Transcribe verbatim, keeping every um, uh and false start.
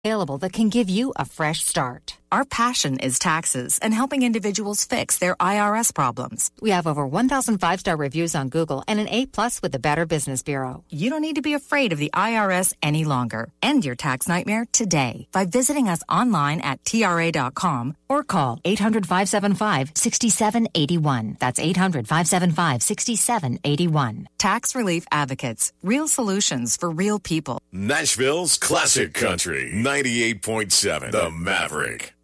available that can give you a fresh start. Our passion is taxes and helping individuals fix their I R S problems. We have over one thousand five-star reviews on Google and an A plus with the Better Business Bureau. You don't need to be afraid of the I R S any longer. End your tax nightmare today by visiting us online at T R A dot com or call eight hundred, five seven five, six seven eight one. That's eight hundred, five seven five, six seven eight one. Tax Relief Advocates. Real solutions for real people. Nashville's Classic Country, ninety-eight point seven, The Maverick.